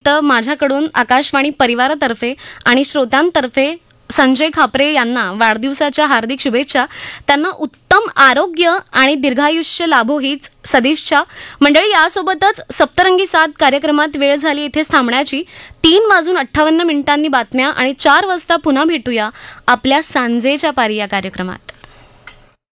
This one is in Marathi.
तर माझ्याकडून आकाशवाणी परिवारातर्फे आणि श्रोत्यांतर्फे संजय खापरे यांना वाढदिवसाच्या हार्दिक शुभेच्छा. त्यांना उत्तम आरोग्य आणि दीर्घायुष्य लाभो हीच सदिच्छा. मंडळी, यासोबतच सप्तरंगी साथ कार्यक्रमात वेळ झाली इथेच थांबण्याची. 3:58 बातम्या आणि 4 वाजता पुन्हा भेटूया आपल्या सांजेच्या पारी या कार्यक्रमात.